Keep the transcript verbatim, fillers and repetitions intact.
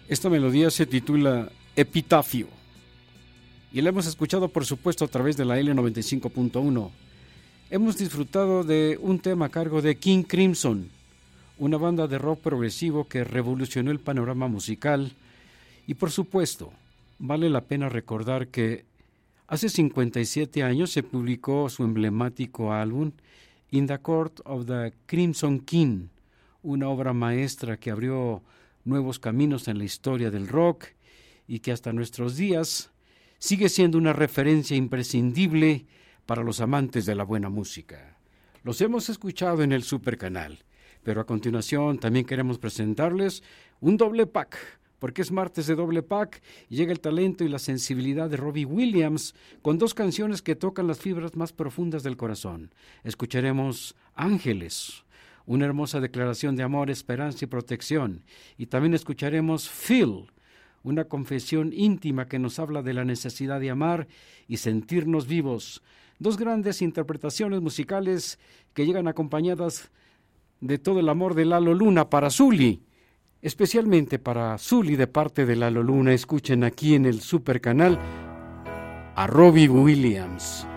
Esta melodía se titula Epitafio y la hemos escuchado, por supuesto, a través de la L noventa y cinco punto uno. Hemos disfrutado de un tema a cargo de King Crimson, una banda de rock progresivo que revolucionó el panorama musical. Y por supuesto, vale la pena recordar que hace cincuenta y siete años se publicó su emblemático álbum In the Court of the Crimson King, una obra maestra que abrió nuevos caminos en la historia del rock y que hasta nuestros días sigue siendo una referencia imprescindible para los amantes de la buena música. Los hemos escuchado en el Supercanal, pero a continuación también queremos presentarles un doble pack, porque es martes de doble pack y llega el talento y la sensibilidad de Robbie Williams con dos canciones que tocan las fibras más profundas del corazón. Escucharemos Ángeles, una hermosa declaración de amor, esperanza y protección, y también escucharemos Feel, una confesión íntima que nos habla de la necesidad de amar y sentirnos vivos. Dos grandes interpretaciones musicales que llegan acompañadas de todo el amor de Lalo Luna para Zuli, especialmente para Zuli de parte de Lalo Luna. Escuchen aquí en el Supercanal a Robbie Williams.